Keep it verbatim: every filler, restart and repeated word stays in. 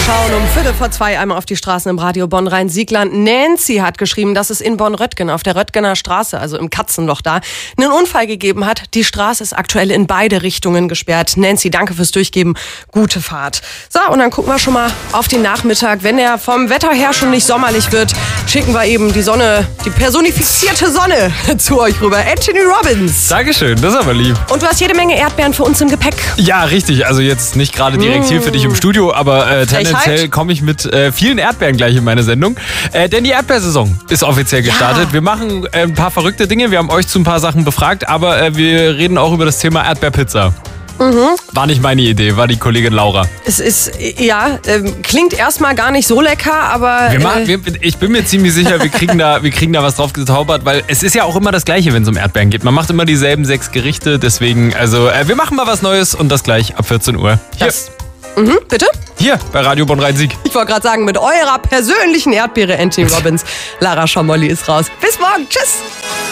schauen um Viertel vor zwei einmal auf die Straßen im Radio Bonn-Rhein-Siegland. Nancy hat geschrieben, dass es in Bonn-Röttgen auf der Röttgener Straße, also im Katzenloch da, einen Unfall gegeben hat. Die Straße ist aktuell in beide Richtungen gesperrt. Nancy, danke fürs Durchgeben. Gute Fahrt. So, und dann gucken wir schon mal auf den Nachmittag. Wenn er vom Wetter her schon nicht sommerlich wird, schicken wir eben die Sonne, die personifizierte Sonne zu euch rüber. Anthony Robbins. Dankeschön, das ist aber lieb. Und du hast jede Menge Erdbeeren für uns im Gepäck. Ja, richtig. Also jetzt nicht gerade direkt hier für dich im Studio, aber äh, tendenziell komme ich mit äh, vielen Erdbeeren gleich in meine Sendung. Äh, denn die Erdbeersaison ist offiziell gestartet. Ja. Wir machen äh, ein paar verrückte Dinge. Wir haben euch zu ein paar Sachen befragt, aber äh, wir reden auch über das Thema Erdbeerpizza. Mhm. War nicht meine Idee, war die Kollegin Laura. Es ist, ja, äh, klingt erstmal gar nicht so lecker, aber... Wir machen, wir, ich bin mir ziemlich sicher, wir kriegen, da, wir kriegen da was drauf gezaubert, weil es ist ja auch immer das Gleiche, wenn es um Erdbeeren geht. Man macht immer dieselben sechs Gerichte, deswegen, also äh, wir machen mal was Neues und das gleich ab vierzehn Uhr. Hier. Das, mhm, bitte? Hier, bei Radio Bonn-Rhein-Sieg. Ich wollte gerade sagen, mit eurer persönlichen Erdbeere, Anthony Robbins. Lara Schamolli ist raus. Bis morgen, tschüss.